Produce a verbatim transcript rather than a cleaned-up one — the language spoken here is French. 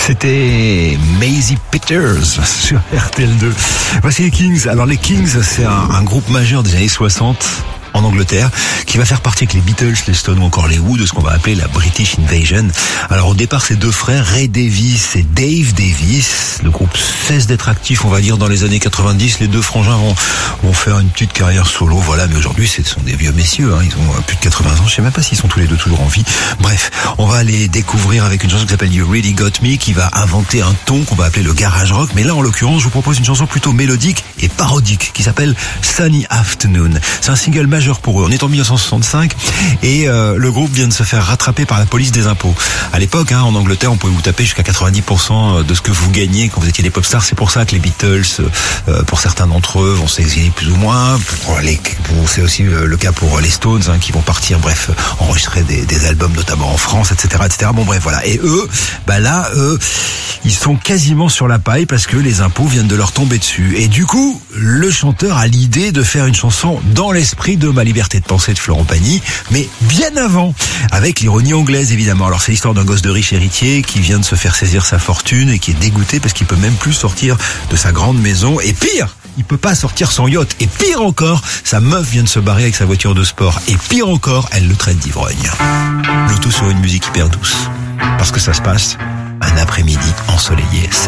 C'était Maisie Peters sur R T L deux. Voici les Kings. Alors les Kings, c'est un, un groupe majeur des années soixante en Angleterre, qui va faire partie avec les Beatles, les Stones ou encore les Who de ce qu'on va appeler la British Invasion. Alors au départ, ces deux frères, Ray Davies et Dave Davies, le groupe cesse d'être actif, on va dire, dans les années quatre-vingt-dix. Les deux frangins vont, vont faire une petite carrière solo, voilà, mais aujourd'hui, ce sont des vieux messieurs, hein. Ils ont plus de quatre-vingts ans, je sais même pas s'ils sont tous les deux toujours en vie. Bref, on va les découvrir avec une chanson qui s'appelle You Really Got Me, qui va inventer un ton qu'on va appeler le garage rock, mais là, en l'occurrence, je vous propose une chanson plutôt mélodique et parodique, qui s'appelle Sunny Afternoon. C'est un single majeur pour eux. On est en dix-neuf cent soixante-cinq et euh, le groupe vient de se faire rattraper par la police des impôts. À l'époque, hein, en Angleterre, on pouvait vous taper jusqu'à quatre-vingt-dix pour cent de ce que vous gagnez quand vous étiez des pop stars. C'est pour ça que les Beatles, euh, pour certains d'entre eux, vont s'exiler plus ou moins. Pour les, pour, c'est aussi le cas pour les Stones, hein, qui vont partir, bref, enregistrer des, des albums, notamment en France, et cetera, et cetera. Bon, bref, voilà. Et eux, bah là, eux, ils sont quasiment sur la paille parce que les impôts viennent de leur tomber dessus. Et du coup, le chanteur a l'idée de faire une chanson dans l'esprit de Ma liberté de penser de Florent Pagny, mais bien avant, avec l'ironie anglaise évidemment. Alors c'est l'histoire d'un gosse de riche héritier qui vient de se faire saisir sa fortune et qui est dégoûté parce qu'il peut même plus sortir de sa grande maison. Et pire, il peut pas sortir son yacht. Et pire encore, sa meuf vient de se barrer avec sa voiture de sport. Et pire encore, elle le traite d'ivrogne. Le tout sur une musique hyper douce. Parce que ça se passe un après-midi ensoleillé.